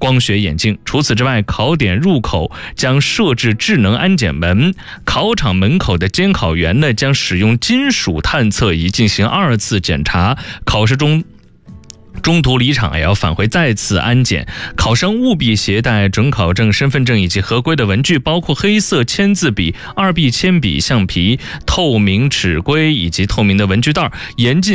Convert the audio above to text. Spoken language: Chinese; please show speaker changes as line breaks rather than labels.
光学眼镜。除此之外，考点入口将设置智能安检门，考场门口的监考员呢将使用金属探测仪进行2次检查，考试中途离场也要返回再次安检。考生务必携带准考证、身份证以及合规的文具，包括黑色签字笔、2B 铅笔、橡皮、透明尺规以及透明的文具袋，严禁